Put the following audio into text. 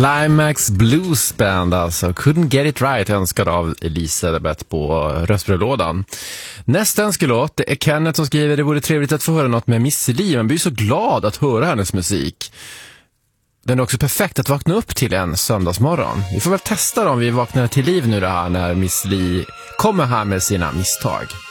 Climax Blues Band, alltså Couldn't Get It Right, önskad av Elisabeth på röstbrevlådan. Nästa önskelåt, det är Kenneth som skriver: det vore trevligt att få höra något med Miss Li. Man blir så glad att höra hennes musik. Den är också perfekt att vakna upp till en söndagsmorgon. Vi får väl testa om vi vaknar till liv nu det här när Miss Li kommer här med sina misstag.